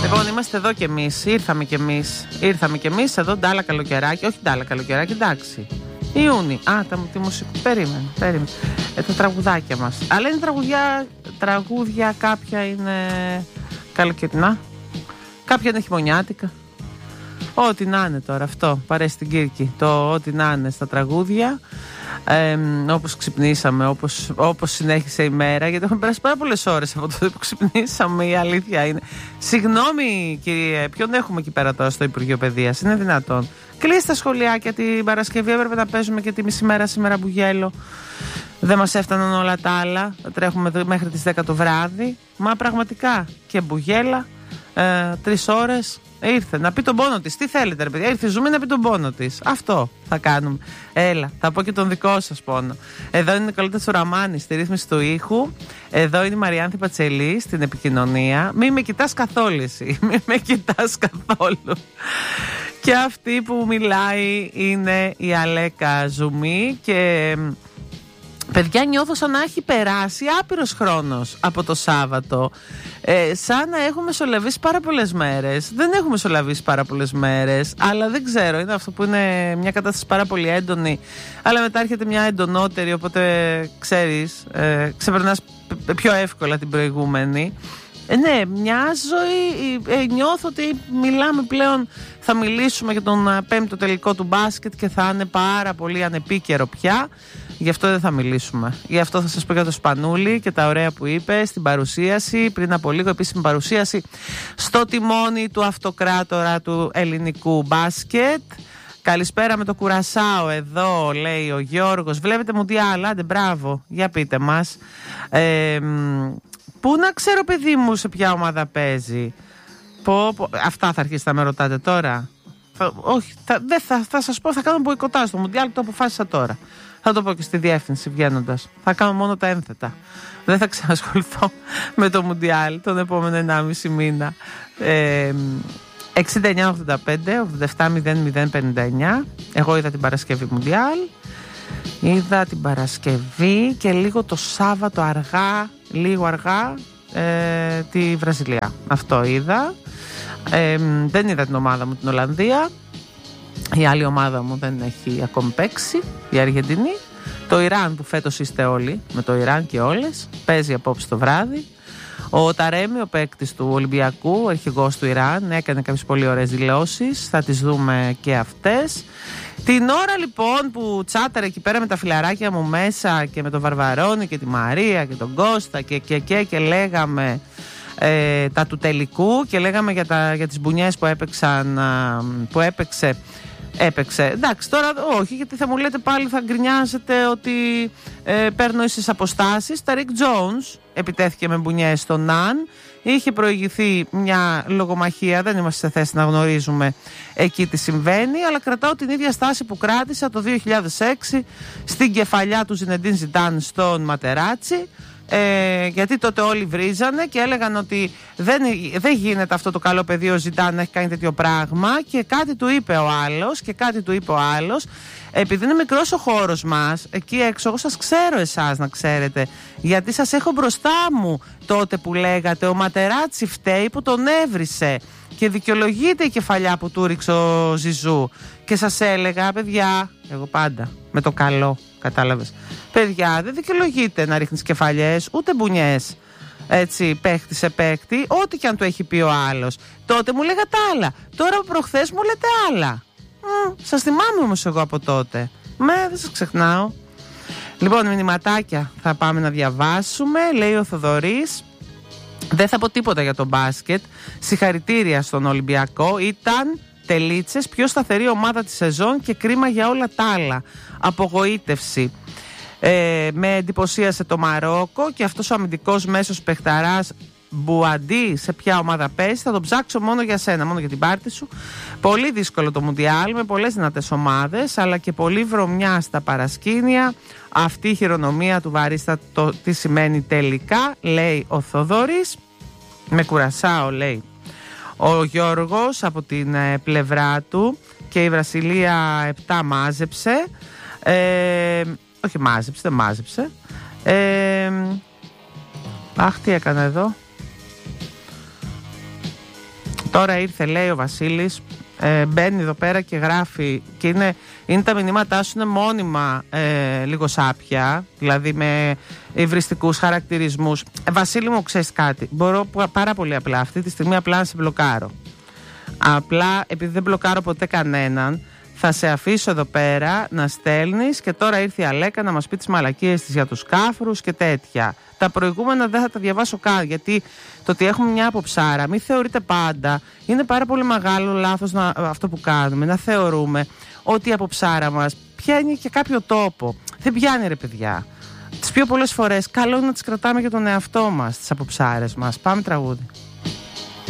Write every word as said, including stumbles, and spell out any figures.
Λοιπόν, είμαστε εδώ κι εμείς. Ήρθαμε κι εμείς. Ήρθαμε κι εμείς εδώ, ντάλα καλοκαιράκι. Όχι ντάλα καλοκαιράκι, εντάξει. Ιούνι. Α, τα, τη μουσική. Περίμενε, περίμενε. Ε, τα τραγουδάκια μας. Αλλά είναι τραγουδιά, τραγούδια, κάποια είναι καλοκαιρινά. Κάποια είναι χειμωνιάτικα. Ό,τι να είναι τώρα αυτό. Παρέσει στην Κύρκη. Το ό,τι να είναι στα τραγούδια. Ε, όπως ξυπνήσαμε, όπως, όπως συνέχισε η μέρα, γιατί έχουν περάσει πάρα πολλές ώρες από τότε που ξυπνήσαμε, η αλήθεια είναι. Συγγνώμη κύριε, ποιον έχουμε εκεί πέρα τώρα στο Υπουργείο Παιδείας, είναι δυνατόν? Κλείσει τα σχολιάκια την Παρασκευή, έπρεπε να παίζουμε και τη μισή μέρα σήμερα μπουγέλο. Δεν μας έφταναν όλα τα άλλα, τρέχουμε μέχρι τις δέκα το βράδυ. Μα πραγματικά και μπουγέλα, ε, τρεις ώρες. Ήρθε να πει τον πόνο της. Τι θέλετε, ρε παιδιά? Ήρθε η Ζουμί να πει τον πόνο της. Αυτό θα κάνουμε. Έλα, θα πω και τον δικό σας πόνο. Εδώ είναι η Νικολέτα Τσουραμάνη στη ρύθμιση του ήχου. Εδώ είναι η Μαριάνθη Πατσελή στην επικοινωνία. Μη με κοιτάς καθόλου εσύ. Μη με κοιτάς καθόλου. Και αυτή που μιλάει είναι η Αλέκα Ζουμί. Και παιδιά, νιώθω σαν να έχει περάσει άπειρος χρόνος από το Σάββατο. Ε, σαν να έχουμε μεσολαβήσει πάρα πολλές μέρες. Δεν έχουμε μεσολαβήσει πάρα πολλές μέρες, αλλά δεν ξέρω. Είναι αυτό που είναι μια κατάσταση πάρα πολύ έντονη, αλλά μετά έρχεται μια εντονότερη, οπότε ξέρεις, ε, ξεπερνάς πιο εύκολα την προηγούμενη. Ε, ναι, μια ζωή. Ε, νιώθω ότι μιλάμε πλέον. Θα μιλήσουμε για τον πέμπτο τελικό του μπάσκετ και θα είναι πάρα πολύ ανεπίκαιρο πια. Γι' αυτό δεν θα μιλήσουμε. Γι' αυτό θα σας πω για το Σπανούλη και τα ωραία που είπε στην παρουσίαση, πριν από λίγο επίσημη παρουσίαση στο τιμόνι του αυτοκράτορα του ελληνικού μπάσκετ. Καλησπέρα με το Κουρασάο εδώ, λέει ο Γιώργος. Βλέπετε Μουντιάλ, άντε μπράβο, για πείτε μας. Ε, πού να ξέρω, παιδί μου, σε ποια ομάδα παίζει? Πω, πω, αυτά θα αρχίσετε να με ρωτάτε τώρα? Θα, όχι, θα, δεν θα, θα σας πω, θα κάνω μποϊκοτάζ στο Μουντιάλ, το αποφάσισα τώρα. Θα το πω και στη διεύθυνση βγαίνοντας. Θα κάνω μόνο τα ένθετα. Δεν θα ξανασχοληθώ με το Μουντιάλ τον επόμενο ενάμιση μήνα. Ε, εξήντα εννιά ογδόντα πέντε ογδόντα επτά μηδέν μηδέν πενήντα εννιά. Εγώ είδα την Παρασκευή Μουντιάλ. Είδα την Παρασκευή και λίγο το Σάββατο αργά, λίγο αργά, ε, τη Βραζιλία. Αυτό είδα. Ε, δεν είδα την ομάδα μου την Ολλανδία. Η άλλη ομάδα μου δεν έχει ακόμη παίξει, η Αργεντινή. Το Ιράν που φέτος είστε όλοι, με το Ιράν και όλες, παίζει απόψε το βράδυ. Ο Ταρέμι, ο παίκτης του Ολυμπιακού, ο αρχηγός του Ιράν, έκανε κάποιες πολύ ωραίες δηλώσεις. Θα τις δούμε και αυτές. Την ώρα λοιπόν που τσάταρε εκεί πέρα με τα φιλαράκια μου μέσα και με τον Βαρβαρώνη και τη Μαρία και τον Κώστα και και και, και λέγαμε ε, τα του τελικού και λέγαμε για, τα, για τις μπουνιές που έπαιξαν, που έπαιξε Έπαιξε. Εντάξει, τώρα όχι, γιατί θα μου λέτε πάλι, θα γκρινιάζετε ότι ε, παίρνω ίσες αποστάσεις. Τα Rick Jones επιτέθηκε με μπουνιές στον Ναν. Είχε προηγηθεί μια λογομαχία, δεν είμαστε σε θέση να γνωρίζουμε εκεί τι συμβαίνει, αλλά κρατάω την ίδια στάση που κράτησα το δύο χιλιάδες έξι στην κεφαλιά του Ζινεντίν Ζιντάν στον Ματεράτσι. Ε, γιατί τότε όλοι βρίζανε και έλεγαν ότι δεν, δεν γίνεται αυτό το καλό παιδί ο Ζιντάν να έχει κάνει τέτοιο πράγμα, και κάτι του είπε ο άλλος και κάτι του είπε ο άλλος. Επειδή είναι μικρός ο χώρος μας εκεί έξω, εγώ σας ξέρω εσάς, να ξέρετε, γιατί σας έχω μπροστά μου τότε που λέγατε ο Ματεράτσι φταίει που τον έβρισε και δικαιολογείται η κεφαλιά που του ρίξε ο Ζιζού, και σας έλεγα, παιδιά, εγώ πάντα με το καλό, κατάλαβες, παιδιά, δεν δικαιολογείται να ρίχνεις κεφαλιές ούτε μπουνιές έτσι παίχτη σε παίχτη, ό,τι και αν του έχει πει ο άλλος. Τότε μου λέγατε άλλα, τώρα προχθές μου λέτε άλλα. Μ, σας θυμάμαι όμως εγώ από τότε. Με, δεν σας ξεχνάω. Λοιπόν, μηνυματάκια θα πάμε να διαβάσουμε. Λέει ο Θοδωρής, δεν θα πω τίποτα για το μπάσκετ. Συγχαρητήρια στον Ολυμπιακό. Ήταν τελίτσες, πιο σταθερή ομάδα της σεζόν και κρίμα για όλα τα άλλα. Απογοήτευση. Ε, με εντυπωσίασε το Μαρόκο και αυτός ο αμυντικός μέσος παιχταράς Μπουαντί σε ποια ομάδα παίζει, θα τον ψάξω μόνο για σένα, μόνο για την πάρτι σου. Πολύ δύσκολο το Μουντιάλ με πολλές δυνατές ομάδες, αλλά και πολύ βρωμιά στα παρασκήνια. Αυτή η χειρονομία του βαρίστατο τι σημαίνει τελικά, λέει ο Θοδωρής. Με κουρασάω, λέει ο Γιώργος από την ε, πλευρά του. Και η Βραζιλία επτά μάζεψε. ε, Όχι μάζεψε, δεν μάζεψε. ε, Αχ, τι έκανα εδώ. Τώρα ήρθε, λέει ο Βασίλης, ε, μπαίνει εδώ πέρα και γράφει, και είναι, είναι τα μηνύματά σου είναι μόνιμα ε, λίγο σάπια, δηλαδή με υβριστικούς χαρακτηρισμούς. Ε, Βασίλη μου, ξέρεις κάτι, μπορώ πάρα πολύ απλά αυτή τη στιγμή απλά να σε μπλοκάρω. Απλά επειδή δεν μπλοκάρω ποτέ κανέναν, θα σε αφήσω εδώ πέρα να στέλνεις, και τώρα ήρθε η Αλέκα να μας πει τις μαλακίες της για τους κάφρους και τέτοια. Τα προηγούμενα δεν θα τα διαβάσω καν, γιατί το ότι έχουμε μια αποψάρα, μην θεωρείτε πάντα, είναι πάρα πολύ μεγάλο λάθος να, αυτό που κάνουμε, να θεωρούμε ότι η αποψάρα μας πιάνει και κάποιο τόπο. Δεν πιάνει, ρε παιδιά. Τις πιο πολλές φορές καλό είναι να τις κρατάμε για τον εαυτό μας, τις αποψάρες μας. Πάμε τραγούδι.